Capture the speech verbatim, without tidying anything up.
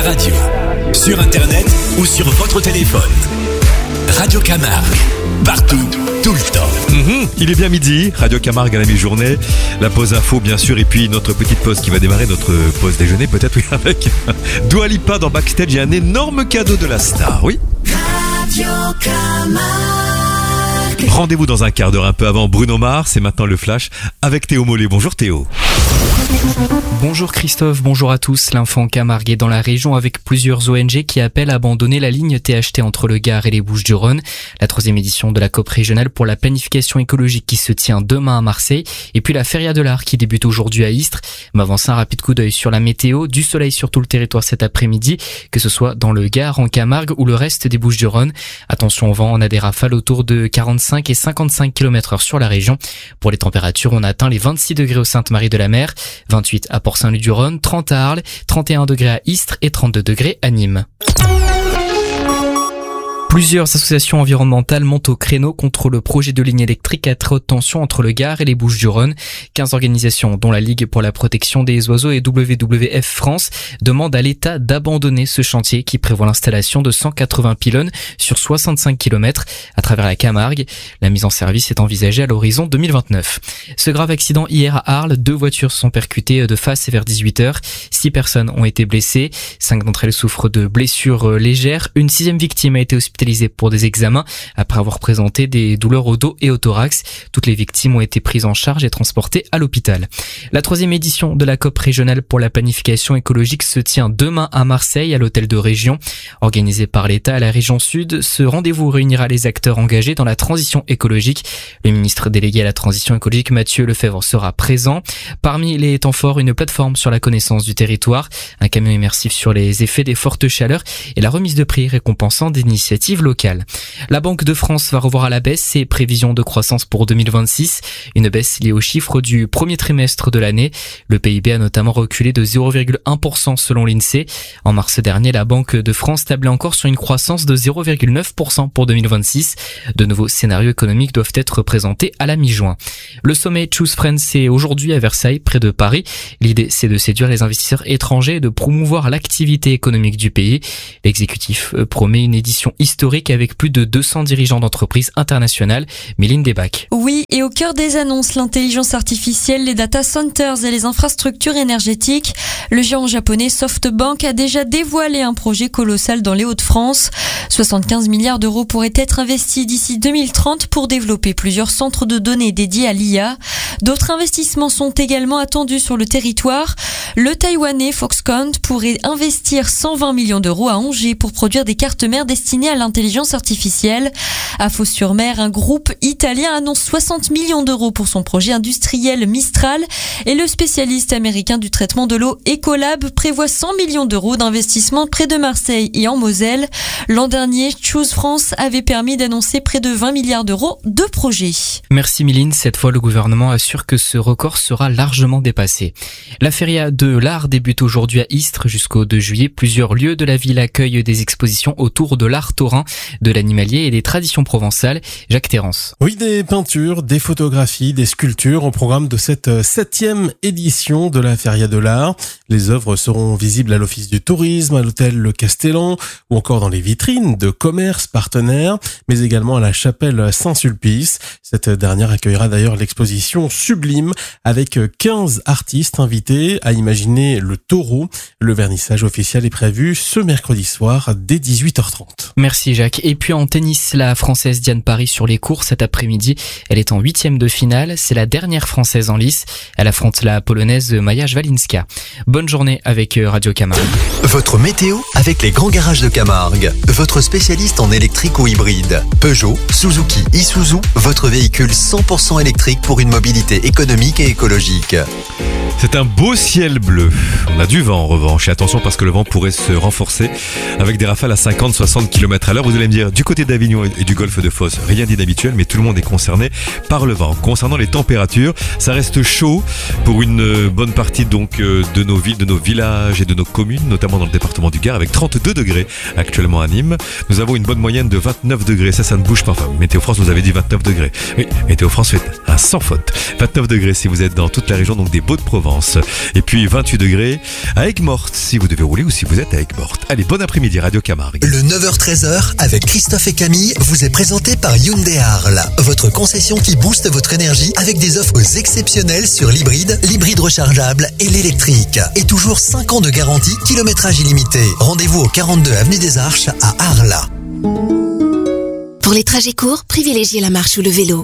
radio, sur internet ou sur votre téléphone. Radio Camargue, partout, tout le temps. Mmh, il est bien midi, Radio Camargue à la mi-journée, la pause info bien sûr, et puis notre petite pause qui va démarrer, notre pause déjeuner peut-être, oui, avec Dua Lipa dans Backstage et un énorme cadeau de la star, oui. Radio Camargue. Rendez-vous dans un quart d'heure un peu avant Bruno Mars, c'est maintenant le flash avec Théo Mollet. Bonjour Théo. Bonjour Christophe, bonjour à tous. L'info en Camargue est dans la région avec plusieurs O N G qui appellent à abandonner la ligne T H T entre le Gard et les Bouches-du-Rhône. La troisième édition de la COP régionale pour la planification écologique qui se tient demain à Marseille. Et puis la Feria de l'Art qui débute aujourd'hui à Istres. Mais avant ça, un rapide coup d'œil sur la météo. Du soleil sur tout le territoire cet après-midi, que ce soit dans le Gard, en Camargue ou le reste des Bouches-du-Rhône. Attention au vent, on a des rafales autour de quarante-cinq et cinquante-cinq kilomètres heure sur la région. Pour les températures, on atteint les vingt-six degrés au Sainte-Marie-de-la-Mer, vingt-huit à Port-Saint-Loup-du-Rhône, trente à Arles, trente et un degrés à Istres et trente-deux degrés à Nîmes. Plusieurs associations environnementales montent au créneau contre le projet de ligne électrique à très haute tension entre le Gard et les Bouches-du-Rhône. quinze organisations, dont la Ligue pour la protection des oiseaux et W W F France, demandent à l'État d'abandonner ce chantier qui prévoit l'installation de cent quatre-vingts pylônes sur soixante-cinq kilomètres à travers la Camargue. La mise en service est envisagée à l'horizon deux mille vingt-neuf. Ce grave accident hier à Arles, deux voitures sont percutées de face vers dix-huit heures. Six personnes ont été blessées. Cinq d'entre elles souffrent de blessures légères. Une sixième victime a été hospitalisée pour des examens après avoir présenté des douleurs au dos et au thorax. Toutes les victimes ont été prises en charge et transportées à l'hôpital. La troisième édition de la COP régionale pour la planification écologique se tient demain à Marseille à l'hôtel de région. Organisé par l'État à la région Sud, ce rendez-vous réunira les acteurs engagés dans la transition écologique. Le ministre délégué à la transition écologique Mathieu Lefebvre sera présent. Parmi les temps forts, une plateforme sur la connaissance du territoire, un camion immersif sur les effets des fortes chaleurs et la remise de prix récompensant des initiatives locales. La Banque de France va revoir à la baisse ses prévisions de croissance pour deux mille vingt-six, une baisse liée aux chiffres du premier trimestre de l'année. Le P I B a notamment reculé de zéro virgule un pour cent selon l'INSEE. En mars dernier, la Banque de France tablait encore sur une croissance de zéro virgule neuf pour cent pour deux mille vingt-six. De nouveaux scénarios économiques doivent être présentés à la mi-juin. Le sommet Choose France est aujourd'hui à Versailles, près de Paris. L'idée, c'est de séduire les investisseurs étrangers et de promouvoir l'activité économique du pays. L'exécutif promet une édition historique avec plus de deux cents dirigeants d'entreprises internationales. Méline Desbacs. Oui, et au cœur des annonces, l'intelligence artificielle, les data centers et les infrastructures énergétiques. Le géant japonais SoftBank a déjà dévoilé un projet colossal dans les Hauts-de-France. soixante-quinze milliards d'euros pourraient être investis d'ici deux mille trente pour développer plusieurs centres de données dédiés à l'I A. D'autres investissements sont également attendus sur le territoire. Le Taïwanais Foxconn pourrait investir cent vingt millions d'euros à Angers pour produire des cartes mères destinées à l'intelligence artificielle. À Fos-sur-Mer, un groupe italien annonce soixante millions d'euros pour son projet industriel Mistral et le spécialiste américain du traitement de l'eau Ecolab prévoit cent millions d'euros d'investissement près de Marseille et en Moselle. L'an dernier, Choose France avait permis d'annoncer près de vingt milliards d'euros de projets. Merci Méline, cette fois le gouvernement assure que ce record sera largement dépassé. La Feria de l'Art débute aujourd'hui à Istres jusqu'au deux juillet. Plusieurs lieux de la ville accueillent des expositions autour de l'art taurin, de l'animalier et des traditions provençales. Jacques Terrance. Oui, des peintures, des photographies, des sculptures au programme de cette septième édition de la Feria de l'Art. Les œuvres seront visibles à l'Office du Tourisme, à l'hôtel Le Castellan ou encore dans les vitrines de commerces partenaires, mais également à la chapelle Saint-Sulpice. Cette dernière accueillera d'ailleurs l'exposition Sublime avec quinze artistes invités à imaginer le taureau. Le vernissage officiel est prévu ce mercredi soir dès dix-huit heures trente. Merci Jacques. Et puis en tennis, la Française Diane Paris sur les cours cet après-midi. Elle est en huitième de finale. C'est la dernière Française en lice. Elle affronte la Polonaise Maja Jwalinska. Bonne journée avec Radio Camargue. Votre météo avec les grands garages de Camargue. Votre spécialiste en électrique ou hybride. Peugeot, Suzuki, Isuzu, votre véhicule cent pour cent électrique pour une mobilité économique et écologique. C'est un beau ciel bleu. On a du vent en revanche. Et attention parce que le vent pourrait se renforcer avec des rafales à cinquante à soixante kilomètres à l'heure. Vous allez me dire, du côté d'Avignon et du golfe de Fos, rien d'inhabituel, mais tout le monde est concerné par le vent. Concernant les températures, ça reste chaud pour une bonne partie donc de nos villes, de nos villages et de nos communes, notamment dans le département du Gard, avec trente-deux degrés actuellement à Nîmes. Nous avons une bonne moyenne de vingt-neuf degrés. Ça, ça ne bouge pas. Enfin, Météo France nous avait dit vingt-neuf degrés. Oui, Météo France fait un sans faute. vingt-neuf degrés si vous êtes dans toute la région donc des Baux-de-Provence. Aix-en-Provence. Et puis vingt-huit degrés à Aigues-Mortes, si vous devez rouler ou si vous êtes à Aigues-Mortes. Allez, bon après-midi, Radio Camargue. Le neuf heures treize heures avec Christophe et Camille vous est présenté par Hyundai Arles, votre concession qui booste votre énergie avec des offres exceptionnelles sur l'hybride, l'hybride rechargeable et l'électrique. Et toujours cinq ans de garantie, kilométrage illimité. Rendez-vous au quarante-deux avenue des Arches à Arles. Pour les trajets courts, privilégiez la marche ou le vélo.